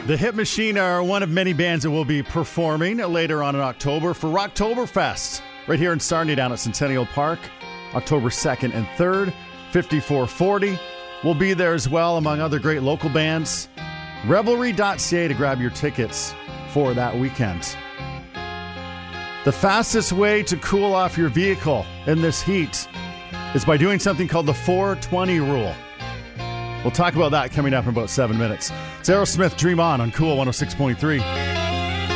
The Hit Machine are one of many bands that will be performing later on in October for Rocktoberfest right here in Sarnia down at Centennial Park, October 2nd and 3rd. 5440 will be there as well, among other great local bands. Revelry.ca to grab your tickets for that weekend. The fastest way to cool off your vehicle in this heat is by doing something called the 420 rule. We'll talk about that coming up in about 7 minutes. It's Aerosmith, Dream On Cool 106.3.